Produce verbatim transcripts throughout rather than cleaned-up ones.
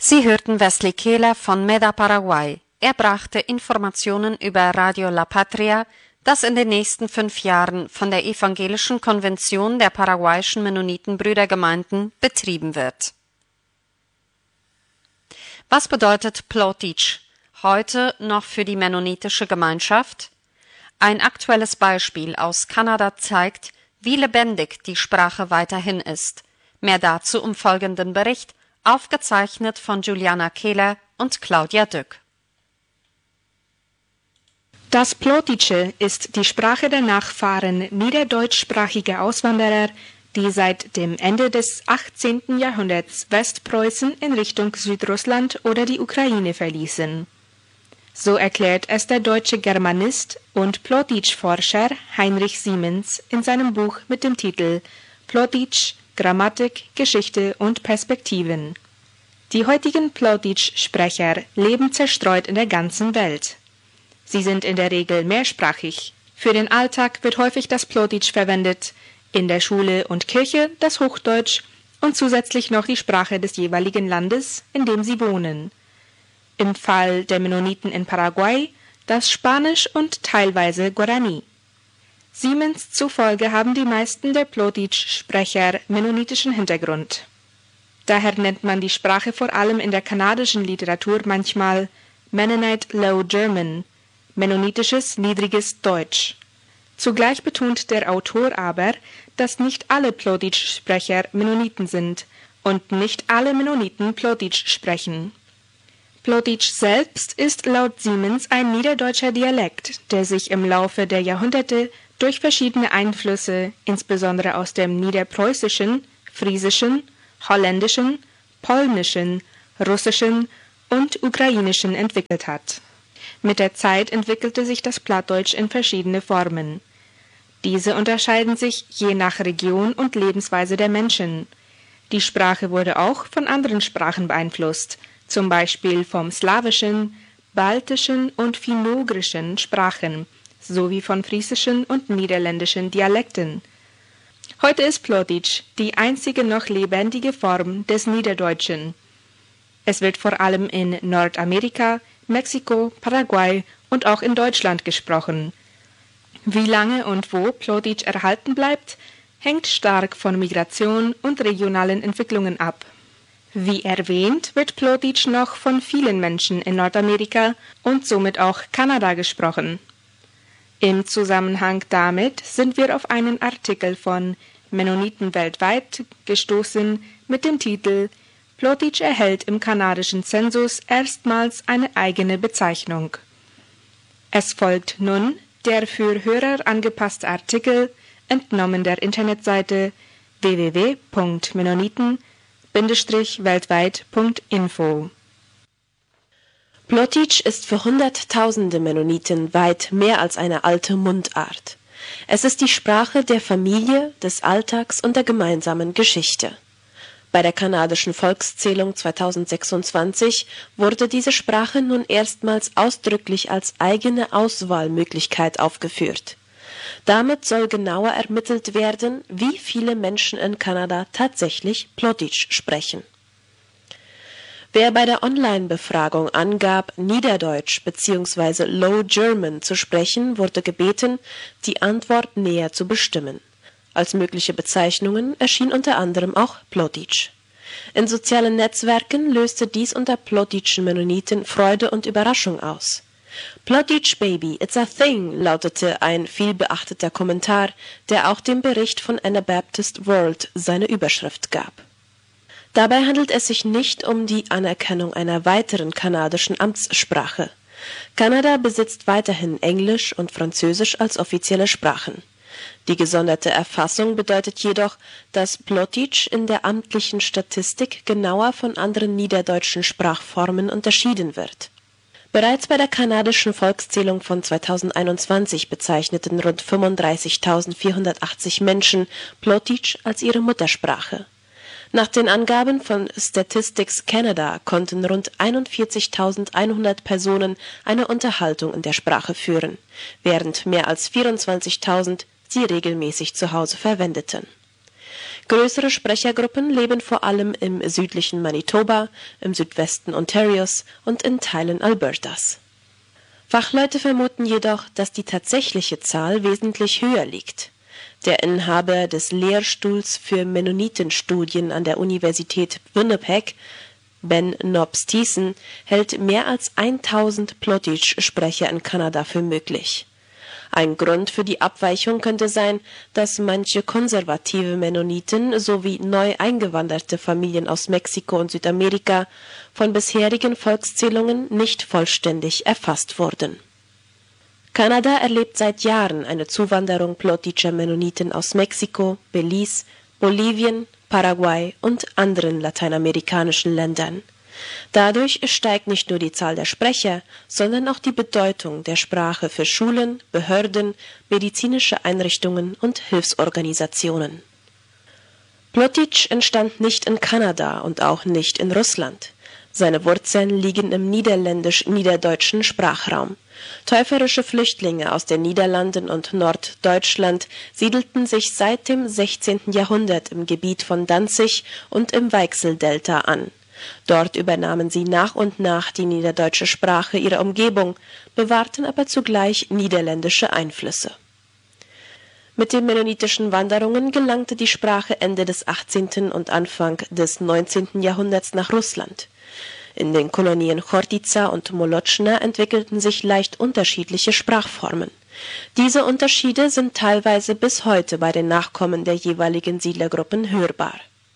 Sie hörten Wesley Kehler von Meda Paraguay. Er brachte Informationen über Radio La Patria, das in den nächsten fünf Jahren von der Evangelischen Konvention der paraguayischen Mennonitenbrüdergemeinden betrieben wird. Was bedeutet Plotitsch heute noch für die mennonitische Gemeinschaft? Ein aktuelles Beispiel aus Kanada zeigt, wie lebendig die Sprache weiterhin ist. Mehr dazu im folgenden Bericht, aufgezeichnet von Juliana Kehler und Claudia Dück. Das Plotitsche ist die Sprache der Nachfahren niederdeutschsprachiger Auswanderer, die seit dem Ende des achtzehnten Jahrhunderts Westpreußen in Richtung Südrussland oder die Ukraine verließen. So erklärt es der deutsche Germanist und Plotitsch-Forscher Heinrich Siemens in seinem Buch mit dem Titel Plotitsch, Grammatik, Geschichte und Perspektiven. Die heutigen Plotitsch-Sprecher leben zerstreut in der ganzen Welt. Sie sind in der Regel mehrsprachig. Für den Alltag wird häufig das Plotitsch verwendet, in der Schule und Kirche das Hochdeutsch und zusätzlich noch die Sprache des jeweiligen Landes, in dem sie wohnen. Im Fall der Mennoniten in Paraguay das Spanisch und teilweise Guarani. Siemens zufolge haben die meisten der Plotitsch-Sprecher mennonitischen Hintergrund. Daher nennt man die Sprache vor allem in der kanadischen Literatur manchmal Mennonite Low German, mennonitisches niedriges Deutsch. Zugleich betont der Autor aber, dass nicht alle Plotitsch-Sprecher Mennoniten sind und nicht alle Mennoniten Plotitsch sprechen. Plotitsch selbst ist laut Siemens ein niederdeutscher Dialekt, der sich im Laufe der Jahrhunderte durch verschiedene Einflüsse, insbesondere aus dem Niederpreußischen, Friesischen, Holländischen, Polnischen, Russischen und Ukrainischen entwickelt hat. Mit der Zeit entwickelte sich das Plattdeutsch in verschiedene Formen. Diese unterscheiden sich je nach Region und Lebensweise der Menschen. Die Sprache wurde auch von anderen Sprachen beeinflusst, zum Beispiel vom slawischen, baltischen und finno-ugrischen Sprachen sowie von friesischen und niederländischen Dialekten. Heute ist Plotitsch die einzige noch lebendige Form des Niederdeutschen. Es wird vor allem in Nordamerika, Mexiko, Paraguay und auch in Deutschland gesprochen. Wie lange und wo Plotitsch erhalten bleibt, hängt stark von Migration und regionalen Entwicklungen ab. Wie erwähnt, wird Plotitsch noch von vielen Menschen in Nordamerika und somit auch Kanada gesprochen. Im Zusammenhang damit sind wir auf einen Artikel von Mennoniten weltweit gestoßen mit dem Titel Plotitsch erhält im kanadischen Zensus erstmals eine eigene Bezeichnung. Es folgt nun der für Hörer angepasste Artikel, entnommen der Internetseite w w w punkt mennoniten Bindestrich weltweit Punkt info. Plotitsch ist für Hunderttausende Mennoniten weit mehr als eine alte Mundart. Es ist die Sprache der Familie, des Alltags und der gemeinsamen Geschichte. Bei der kanadischen Volkszählung zweitausendsechsundzwanzig wurde diese Sprache nun erstmals ausdrücklich als eigene Auswahlmöglichkeit aufgeführt. Damit soll genauer ermittelt werden, wie viele Menschen in Kanada tatsächlich Plotitsch sprechen. Wer bei der Online-Befragung angab, Niederdeutsch bzw. Low German zu sprechen, wurde gebeten, die Antwort näher zu bestimmen. Als mögliche Bezeichnungen erschien unter anderem auch Plotitsch. In sozialen Netzwerken löste dies unter plotitschen Mennoniten Freude und Überraschung aus. Plotitsch Baby, it's a thing, lautete ein vielbeachteter Kommentar, der auch dem Bericht von Anabaptist World seine Überschrift gab. Dabei handelt es sich nicht um die Anerkennung einer weiteren kanadischen Amtssprache. Kanada besitzt weiterhin Englisch und Französisch als offizielle Sprachen. Die gesonderte Erfassung bedeutet jedoch, dass Plotitsch in der amtlichen Statistik genauer von anderen niederdeutschen Sprachformen unterschieden wird. Bereits bei der kanadischen Volkszählung von zweitausendeinundzwanzig bezeichneten rund fünfunddreißigtausendvierhundertachtzig Menschen Plotitsch als ihre Muttersprache. Nach den Angaben von Statistics Canada konnten rund einundvierzigtausendeinhundert Personen eine Unterhaltung in der Sprache führen, während mehr als vierundzwanzigtausend sie regelmäßig zu Hause verwendeten. Größere Sprechergruppen leben vor allem im südlichen Manitoba, im Südwesten Ontarios und in Teilen Albertas. Fachleute vermuten jedoch, dass die tatsächliche Zahl wesentlich höher liegt. Der Inhaber des Lehrstuhls für Mennonitenstudien an der Universität Winnipeg, Ben Nobs-Thiessen, hält mehr als tausend Plotitsch-Sprecher in Kanada für möglich. Ein Grund für die Abweichung könnte sein, dass manche konservative Mennoniten sowie neu eingewanderte Familien aus Mexiko und Südamerika von bisherigen Volkszählungen nicht vollständig erfasst wurden. Kanada erlebt seit Jahren eine Zuwanderung plotitscher Mennoniten aus Mexiko, Belize, Bolivien, Paraguay und anderen lateinamerikanischen Ländern. Dadurch steigt nicht nur die Zahl der Sprecher, sondern auch die Bedeutung der Sprache für Schulen, Behörden, medizinische Einrichtungen und Hilfsorganisationen. Plotitsch entstand nicht in Kanada und auch nicht in Russland. Seine Wurzeln liegen im niederländisch-niederdeutschen Sprachraum. Täuferische Flüchtlinge aus den Niederlanden und Norddeutschland siedelten sich seit dem sechzehnten Jahrhundert im Gebiet von Danzig und im Weichseldelta an. Dort übernahmen sie nach und nach die niederdeutsche Sprache ihrer Umgebung, bewahrten aber zugleich niederländische Einflüsse. Mit den mennonitischen Wanderungen gelangte die Sprache Ende des achtzehnten und Anfang des neunzehnten Jahrhunderts nach Russland. In den Kolonien Chortica und Molotschna entwickelten sich leicht unterschiedliche Sprachformen. Diese Unterschiede sind teilweise bis heute bei den Nachkommen der jeweiligen Siedlergruppen hörbar.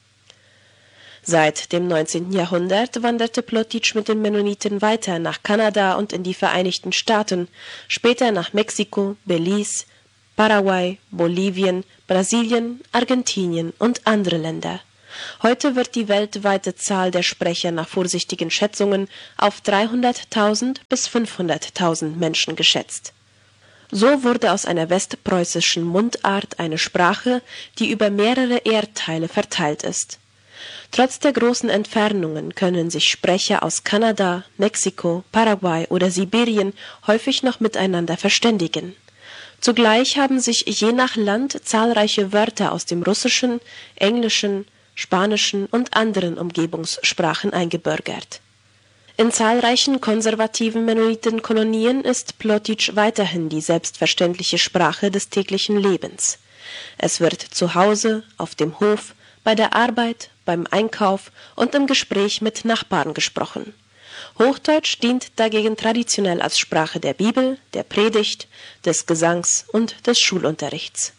Seit dem neunzehnten Jahrhundert wanderte Plotitsch mit den Mennoniten weiter nach Kanada und in die Vereinigten Staaten, später nach Mexiko, Belize, Paraguay, Bolivien, Brasilien, Argentinien und andere Länder. Heute wird die weltweite Zahl der Sprecher nach vorsichtigen Schätzungen auf dreihunderttausend bis fünfhunderttausend Menschen geschätzt. So wurde aus einer westpreußischen Mundart eine Sprache, die über mehrere Erdteile verteilt ist. Trotz der großen Entfernungen können sich Sprecher aus Kanada, Mexiko, Paraguay oder Sibirien häufig noch miteinander verständigen. Zugleich haben sich je nach Land zahlreiche Wörter aus dem Russischen, Englischen, Spanischen und anderen Umgebungssprachen eingebürgert. In zahlreichen konservativen Mennonitenkolonien ist Plotitsch weiterhin die selbstverständliche Sprache des täglichen Lebens. Es wird zu Hause, auf dem Hof, bei der Arbeit, beim Einkauf und im Gespräch mit Nachbarn gesprochen. Hochdeutsch dient dagegen traditionell als Sprache der Bibel, der Predigt, des Gesangs und des Schulunterrichts.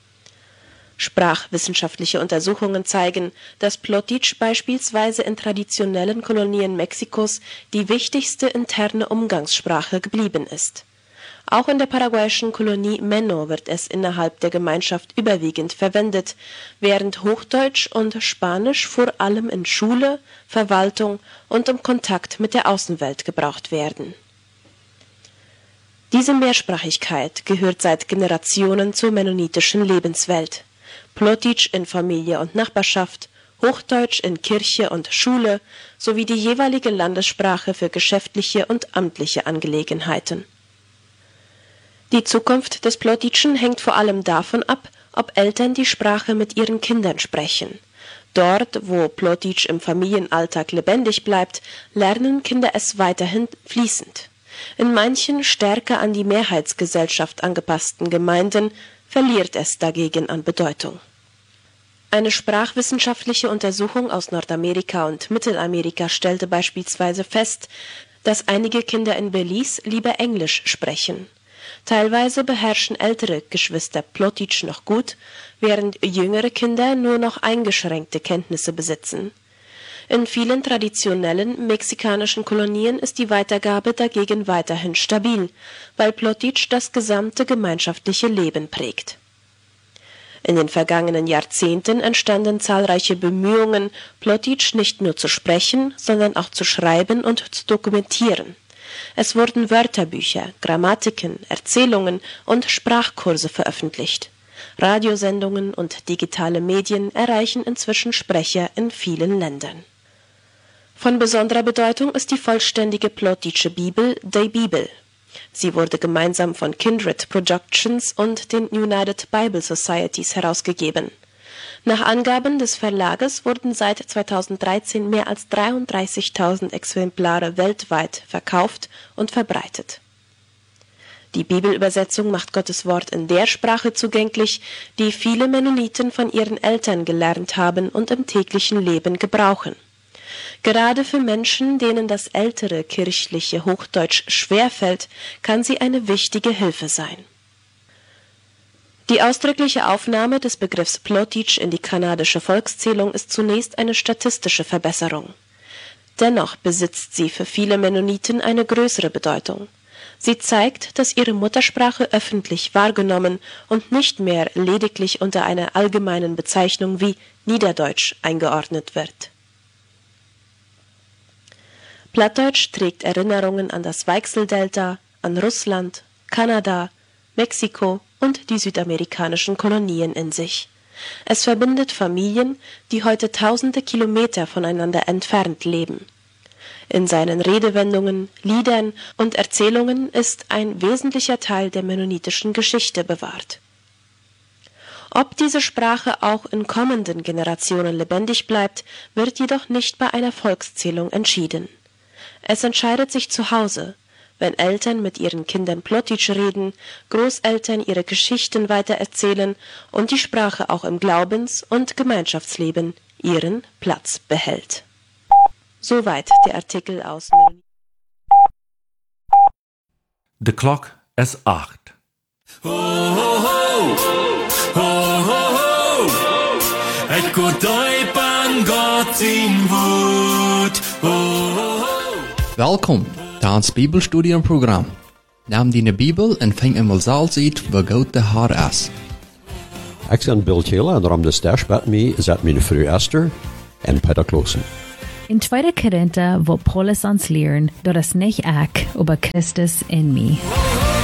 Sprachwissenschaftliche Untersuchungen zeigen, dass Plotitsch beispielsweise in traditionellen Kolonien Mexikos die wichtigste interne Umgangssprache geblieben ist. Auch in der paraguayischen Kolonie Menno wird es innerhalb der Gemeinschaft überwiegend verwendet, während Hochdeutsch und Spanisch vor allem in Schule, Verwaltung und im Kontakt mit der Außenwelt gebraucht werden. Diese Mehrsprachigkeit gehört seit Generationen zur mennonitischen Lebenswelt. Plotitsch in Familie und Nachbarschaft, Hochdeutsch in Kirche und Schule sowie die jeweilige Landessprache für geschäftliche und amtliche Angelegenheiten. Die Zukunft des Plotitschen hängt vor allem davon ab, ob Eltern die Sprache mit ihren Kindern sprechen. Dort, wo Plotitsch im Familienalltag lebendig bleibt, lernen Kinder es weiterhin fließend. In manchen stärker an die Mehrheitsgesellschaft angepassten Gemeinden verliert es dagegen an Bedeutung. Eine sprachwissenschaftliche Untersuchung aus Nordamerika und Mittelamerika stellte beispielsweise fest, dass einige Kinder in Belize lieber Englisch sprechen. Teilweise beherrschen ältere Geschwister Plotitsch noch gut, während jüngere Kinder nur noch eingeschränkte Kenntnisse besitzen. In vielen traditionellen mexikanischen Kolonien ist die Weitergabe dagegen weiterhin stabil, weil Plotitsch das gesamte gemeinschaftliche Leben prägt. In den vergangenen Jahrzehnten entstanden zahlreiche Bemühungen, Plotitsch nicht nur zu sprechen, sondern auch zu schreiben und zu dokumentieren. Es wurden Wörterbücher, Grammatiken, Erzählungen und Sprachkurse veröffentlicht. Radiosendungen und digitale Medien erreichen inzwischen Sprecher in vielen Ländern. Von besonderer Bedeutung ist die vollständige Plotitsche Bibel, Die Bibel. Sie wurde gemeinsam von Kindred Productions und den United Bible Societies herausgegeben. Nach Angaben des Verlages wurden seit zweitausenddreizehn mehr als dreiunddreißigtausend Exemplare weltweit verkauft und verbreitet. Die Bibelübersetzung macht Gottes Wort in der Sprache zugänglich, die viele Mennoniten von ihren Eltern gelernt haben und im täglichen Leben gebrauchen. Gerade für Menschen, denen das ältere kirchliche Hochdeutsch schwerfällt, kann sie eine wichtige Hilfe sein. Die ausdrückliche Aufnahme des Begriffs Plotitsch in die kanadische Volkszählung ist zunächst eine statistische Verbesserung. Dennoch besitzt sie für viele Mennoniten eine größere Bedeutung. Sie zeigt, dass ihre Muttersprache öffentlich wahrgenommen und nicht mehr lediglich unter einer allgemeinen Bezeichnung wie Niederdeutsch eingeordnet wird. Plattdeutsch trägt Erinnerungen an das Weichseldelta, an Russland, Kanada, Mexiko und die südamerikanischen Kolonien in sich. Es verbindet Familien, die heute tausende Kilometer voneinander entfernt leben. In seinen Redewendungen, Liedern und Erzählungen ist ein wesentlicher Teil der mennonitischen Geschichte bewahrt. Ob diese Sprache auch in kommenden Generationen lebendig bleibt, wird jedoch nicht bei einer Volkszählung entschieden. Es entscheidet sich zu Hause, wenn Eltern mit ihren Kindern Plotitsch reden, Großeltern ihre Geschichten weitererzählen und die Sprache auch im Glaubens- und Gemeinschaftsleben ihren Platz behält. Soweit der Artikel aus Mennoniten. De klok is acht. Ho, ho, ho, ho, ho, ho. Het komt diep aan God zijn woord. Ho, ho, ho. Welkom bij ons Bibelstudienprogramma. Neem die Bibel en vang eenmaal zelfs uit waar God de Heer is. Ik ben Bill Taylor en daarom de sterk met mij is dat mijn vrouw Esther en Peter Kloosen. In Zweiter Korinther, wo Paulus uns lehren, dass nicht ich, aber Christus in mir.